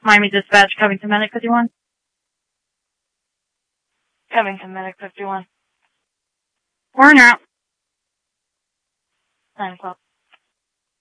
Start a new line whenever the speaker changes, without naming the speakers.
Miami Dispatch, Covington Medic 51.
Covington Medic 51.
We're in route.
9 o'clock.